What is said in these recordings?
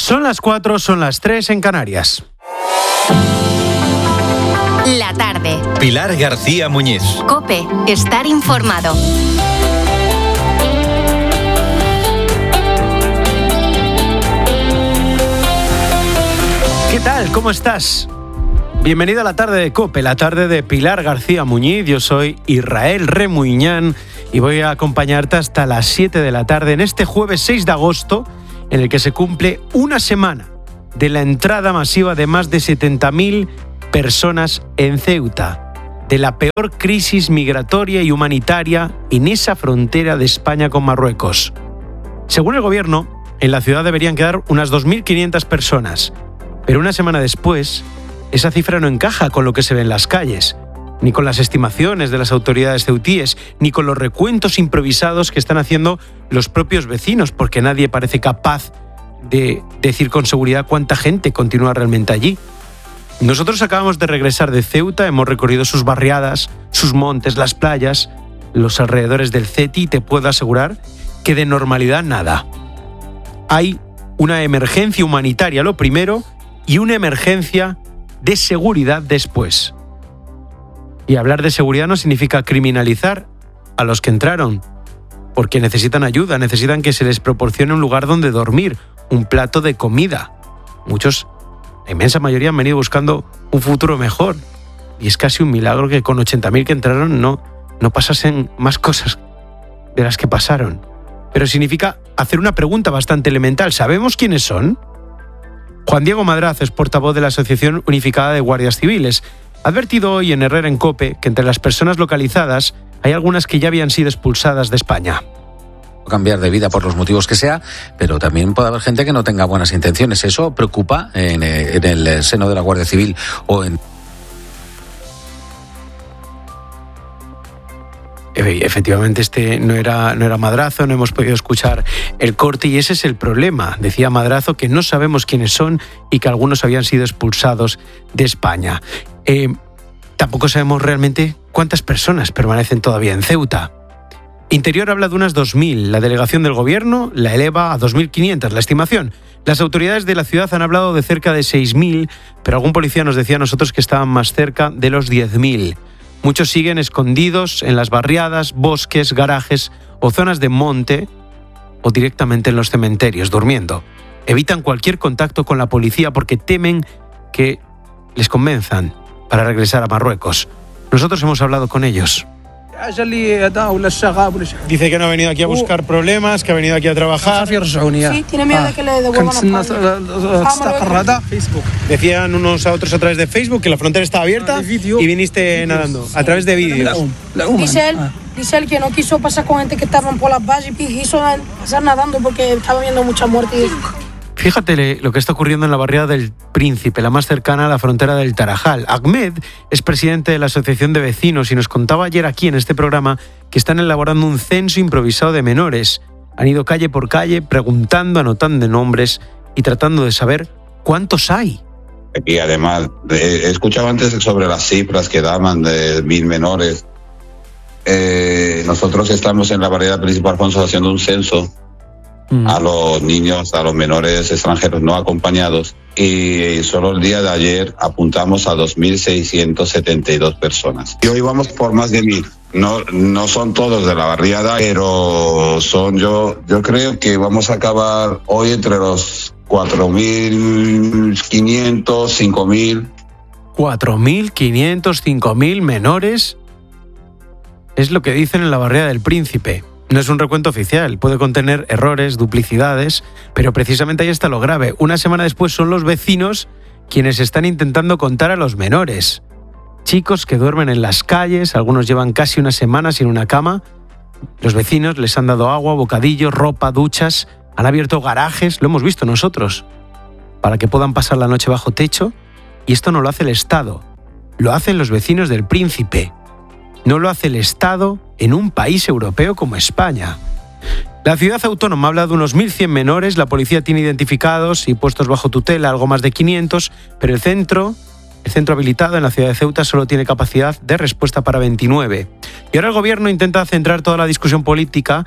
Son las 4, son las 3 en Canarias. La tarde. Pilar García Muñiz. COPE. Estar informado. ¿Qué tal? ¿Cómo estás? Bienvenido a la tarde de COPE, la tarde de Pilar García Muñiz. Yo soy Israel Remuñán y voy a acompañarte hasta las 7 de la tarde en este jueves 6 de agosto, en el que se cumple una semana de la entrada masiva de más de 70.000 personas en Ceuta, de la peor crisis migratoria y humanitaria en esa frontera de España con Marruecos. Según el gobierno, en la ciudad deberían quedar unas 2.500 personas, pero una semana después, esa cifra no encaja con lo que se ve en las calles, ni con las estimaciones de las autoridades ceutíes, ni con los recuentos improvisados que están haciendo los propios vecinos, porque nadie parece capaz de decir con seguridad cuánta gente continúa realmente allí. Nosotros acabamos de regresar de Ceuta, hemos recorrido sus barriadas, sus montes, las playas, los alrededores del Ceti, y te puedo asegurar que de normalidad nada. Hay una emergencia humanitaria, lo primero, y una emergencia de seguridad después. Y hablar de seguridad no significa criminalizar a los que entraron, porque necesitan ayuda, necesitan que se les proporcione un lugar donde dormir, un plato de comida. Muchos, la inmensa mayoría, han venido buscando un futuro mejor. Y es casi un milagro que con 80.000 que entraron no pasasen más cosas de las que pasaron. Pero significa hacer una pregunta bastante elemental. ¿Sabemos quiénes son? Juan Diego Madrazo es portavoz de la Asociación Unificada de Guardias Civiles. Ha advertido hoy en Herrera en COPE que entre las personas localizadas hay algunas que ya habían sido expulsadas de España. Cambiar de vida por los motivos que sea, pero también puede haber gente que no tenga buenas intenciones. Eso preocupa en el seno de la Guardia Civil o en... Efectivamente, este no era Madrazo, no hemos podido escuchar el corte y ese es el problema. Decía Madrazo que no sabemos quiénes son y que algunos habían sido expulsados de España. Tampoco sabemos realmente cuántas personas permanecen todavía en Ceuta. Interior habla de unas 2.000, la delegación del gobierno la eleva a 2.500, la estimación. Las autoridades de la ciudad han hablado de cerca de 6.000, pero algún policía nos decía a nosotros que estaban más cerca de los 10.000. Muchos siguen escondidos en las barriadas, bosques, garajes o zonas de monte o directamente en los cementerios, durmiendo. Evitan cualquier contacto con la policía porque temen que les convenzan para regresar a Marruecos. Nosotros hemos hablado con ellos. Dice que no ha venido aquí a buscar problemas, que ha venido aquí a trabajar. Sí, tiene miedo de que le devuelvan a España. Decían unos a otros a través de Facebook que la frontera estaba abierta y viniste nadando, a través de vídeos. Dice él que no quiso pasar con gente que estaban por las vallas y quiso pasar nadando porque estaba viendo mucha muerte. Fíjate lo que está ocurriendo en la barriada del Príncipe, la más cercana a la frontera del Tarajal. Ahmed es presidente de la Asociación de Vecinos y nos contaba ayer aquí en este programa que están elaborando un censo improvisado de menores. Han ido calle por calle preguntando, anotando nombres y tratando de saber cuántos hay. Y además, he escuchado antes sobre las cifras que daban de 1.000 menores. Nosotros estamos en la barriada Príncipe Alfonso haciendo un censo a los niños, a los menores extranjeros no acompañados, y solo el día de ayer apuntamos a 2.672 personas. Y hoy vamos por más de 1.000. No son todos de la barriada, pero son yo creo que vamos a acabar hoy entre los 4.500, 5.000. 4.500, 5.000 menores es lo que dicen en la barriada del Príncipe. No es un recuento oficial, puede contener errores, duplicidades, pero precisamente ahí está lo grave. Una semana después son los vecinos quienes están intentando contar a los menores. Chicos que duermen en las calles, algunos llevan casi una semana sin una cama. Los vecinos les han dado agua, bocadillos, ropa, duchas, han abierto garajes, lo hemos visto nosotros, para que puedan pasar la noche bajo techo. Y esto no lo hace el Estado, lo hacen los vecinos del Príncipe. No lo hace el Estado en un país europeo como España. La ciudad autónoma habla de unos 1.100 menores, la policía tiene identificados y puestos bajo tutela algo más de 500, pero el centro habilitado en la ciudad de Ceuta solo tiene capacidad de respuesta para 29. Y ahora el gobierno intenta centrar toda la discusión política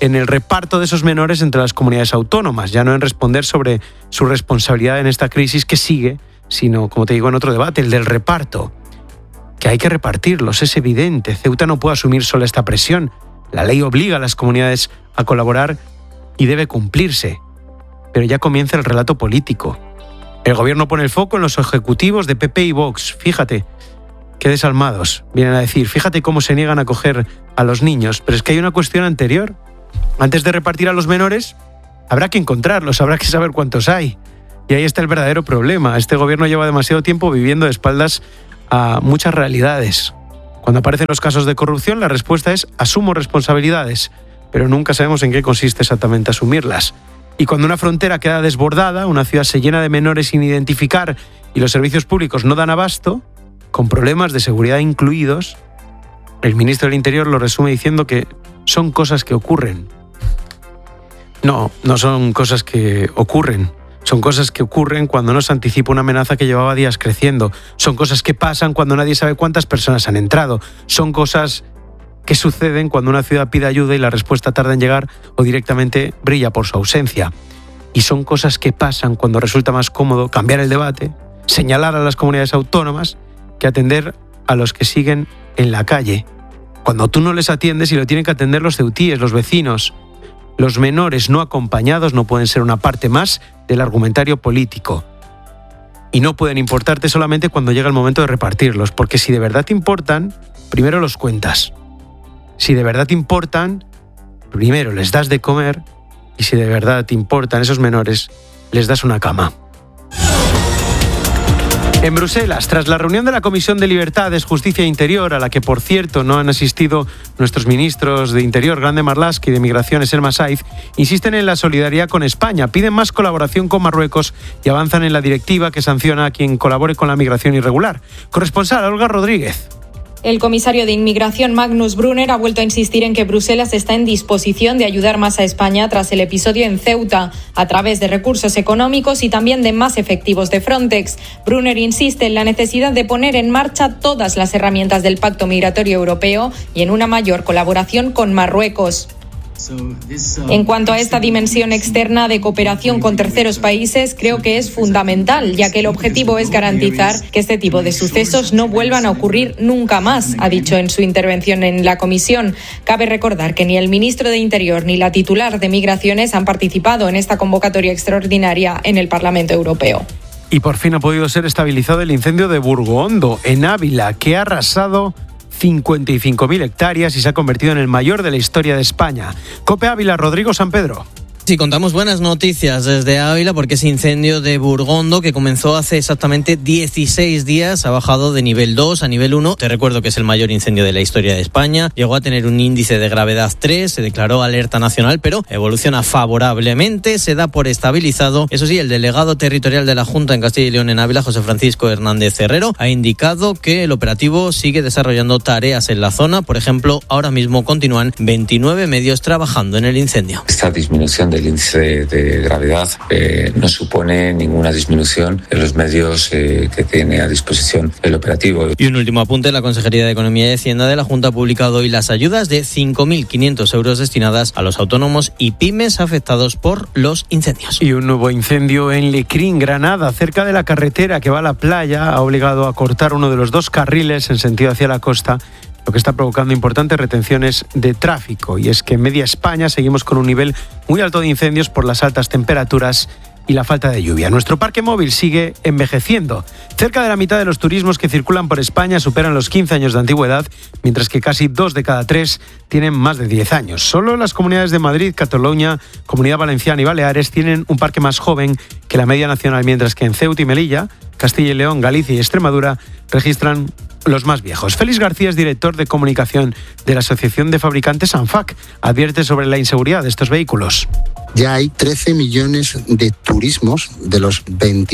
en el reparto de esos menores entre las comunidades autónomas, ya no en responder sobre su responsabilidad en esta crisis que sigue, sino, como te digo, en otro debate, el del reparto. Que hay que repartirlos, es evidente. Ceuta no puede asumir sola esta presión. La ley obliga a las comunidades a colaborar y debe cumplirse. Pero ya comienza el relato político. El gobierno pone el foco en los ejecutivos de PP y Vox. Fíjate, qué desalmados, vienen a decir. Fíjate cómo se niegan a acoger a los niños. Pero es que hay una cuestión anterior. Antes de repartir a los menores, habrá que encontrarlos, habrá que saber cuántos hay. Y ahí está el verdadero problema. Este gobierno lleva demasiado tiempo viviendo de espaldas a muchas realidades. Cuando aparecen los casos de corrupción, la respuesta es asumo responsabilidades, pero nunca sabemos en qué consiste exactamente asumirlas. Y cuando una frontera queda desbordada, una ciudad se llena de menores sin identificar y los servicios públicos no dan abasto, con problemas de seguridad incluidos, el ministro del Interior lo resume diciendo que son cosas que ocurren. No son cosas que ocurren. Son cosas que ocurren cuando no se anticipa una amenaza que llevaba días creciendo. Son cosas que pasan cuando nadie sabe cuántas personas han entrado. Son cosas que suceden cuando una ciudad pide ayuda y la respuesta tarda en llegar o directamente brilla por su ausencia. Y son cosas que pasan cuando resulta más cómodo cambiar el debate, señalar a las comunidades autónomas, que atender a los que siguen en la calle. Cuando tú no les atiendes y lo tienen que atender los ceutíes, los vecinos. Los menores no acompañados no pueden ser una parte más del argumentario político. Y no pueden importarte solamente cuando llega el momento de repartirlos, porque si de verdad te importan, primero los cuentas. Si de verdad te importan, primero les das de comer, y si de verdad te importan esos menores, les das una cama. En Bruselas, tras la reunión de la Comisión de Libertades, Justicia e Interior, a la que, por cierto, no han asistido nuestros ministros de Interior, Grande Marlaska, y de Migraciones, Elma Saiz, insisten en la solidaridad con España, piden más colaboración con Marruecos y avanzan en la directiva que sanciona a quien colabore con la migración irregular. Corresponsal Olga Rodríguez. El comisario de Inmigración, Magnus Brunner, ha vuelto a insistir en que Bruselas está en disposición de ayudar más a España tras el episodio en Ceuta, a través de recursos económicos y también de más efectivos de Frontex. Brunner insiste en la necesidad de poner en marcha todas las herramientas del Pacto Migratorio Europeo y en una mayor colaboración con Marruecos. En cuanto a esta dimensión externa de cooperación con terceros países, creo que es fundamental, ya que el objetivo es garantizar que este tipo de sucesos no vuelvan a ocurrir nunca más, ha dicho en su intervención en la comisión. Cabe recordar que ni el ministro de Interior ni la titular de Migraciones han participado en esta convocatoria extraordinaria en el Parlamento Europeo. Y por fin ha podido ser estabilizado el incendio de Burgondo, en Ávila, que ha arrasado 55.000 hectáreas y se ha convertido en el mayor de la historia de España. COPE Ávila, Rodrigo San Pedro. Sí, contamos buenas noticias desde Ávila porque ese incendio de Burgondo que comenzó hace exactamente 16 días ha bajado de nivel 2 a nivel 1. Te recuerdo que es el mayor incendio de la historia de España. Llegó a tener un índice de gravedad 3, se declaró alerta nacional, pero evoluciona favorablemente, se da por estabilizado. Eso sí, el delegado territorial de la Junta en Castilla y León en Ávila, José Francisco Hernández Herrero, ha indicado que el operativo sigue desarrollando tareas en la zona. Por ejemplo, ahora mismo continúan 29 medios trabajando en el incendio. Esta disminución del índice de gravedad no supone ninguna disminución en los medios que tiene a disposición el operativo. Y un último apunte, la Consejería de Economía y Hacienda de la Junta ha publicado hoy las ayudas de 5.500 euros destinadas a los autónomos y pymes afectados por los incendios. Y un nuevo incendio en Lecrín, Granada, cerca de la carretera que va a la playa, ha obligado a cortar uno de los dos carriles en sentido hacia la costa, lo que está provocando importantes retenciones de tráfico. Y es que en media España seguimos con un nivel muy alto de incendios por las altas temperaturas y la falta de lluvia. Nuestro parque móvil sigue envejeciendo. Cerca de la mitad de los turismos que circulan por España superan los 15 años de antigüedad, mientras que casi 2 de cada 3 tienen más de 10 años. Solo las comunidades de Madrid, Cataluña, Comunidad Valenciana y Baleares tienen un parque más joven que la media nacional, mientras que en Ceuta y Melilla, Castilla y León, Galicia y Extremadura registran los más viejos. Félix García es director de comunicación de la Asociación de Fabricantes ANFAC. Advierte sobre la inseguridad de estos vehículos. Ya hay 13 millones de turismos de los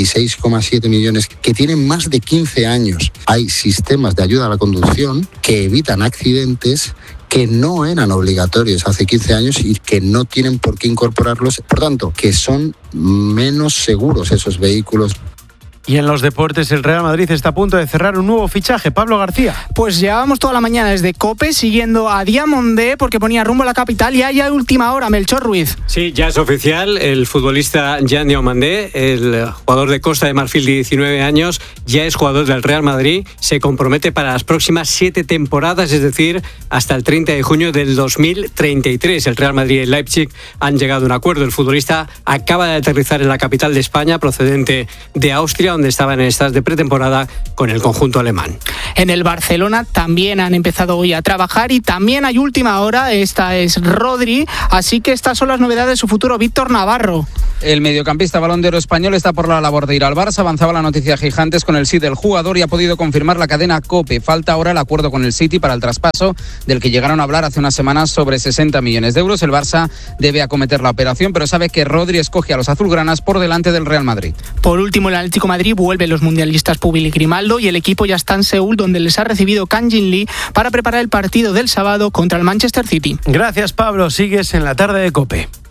26,7 millones que tienen más de 15 años. Hay sistemas de ayuda a la conducción que evitan accidentes que no eran obligatorios hace 15 años y que no tienen por qué incorporarlos. Por tanto, que son menos seguros esos vehículos. Y en los deportes, el Real Madrid está a punto de cerrar un nuevo fichaje. Pablo García. Pues llevábamos toda la mañana desde COPE siguiendo a Diamondé porque ponía rumbo a la capital y hay a última hora, Melchor Ruiz. Sí, ya es oficial. El futbolista Jan Diamondé, el jugador de Costa de Marfil de 19 años, ya es jugador del Real Madrid. Se compromete para las próximas 7 temporadas, es decir, hasta el 30 de junio del 2033. El Real Madrid y el Leipzig han llegado a un acuerdo. El futbolista acaba de aterrizar en la capital de España, procedente de Austria, donde estaba en estas de pretemporada con el conjunto alemán. En el Barcelona también han empezado hoy a trabajar y también hay última hora. Esta es Rodri, así que estas son las novedades de su futuro. Víctor Navarro. El mediocampista Balón de Oro español está por la labor de ir al Barça. Avanzaba la noticia Gigantes con el sí del jugador y ha podido confirmar la cadena COPE. Falta ahora el acuerdo con el City para el traspaso, del que llegaron a hablar hace unas semanas sobre 60 millones de euros. El Barça debe acometer la operación, pero sabe que Rodri escoge a los azulgranas por delante del Real Madrid. Por último, el Atlético de Madrid vuelve los mundialistas Pubil y Grimaldo y el equipo ya está en Seúl, donde les ha recibido Kang Jin Lee para preparar el partido del sábado contra el Manchester City. Gracias, Pablo. Sigues en la tarde de COPE.